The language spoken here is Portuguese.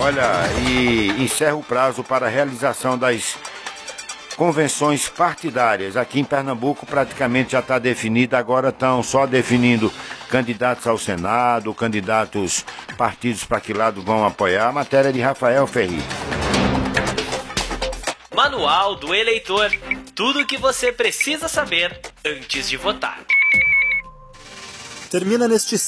Olha, e encerra o prazo para a realização das convenções partidárias. Aqui em Pernambuco praticamente já está definida, agora estão só definindo candidatos ao Senado, candidatos, partidos para que lado vão apoiar. A matéria de Rafael Ferri. Manual do Eleitor. Tudo o que você precisa saber antes de votar. Termina neste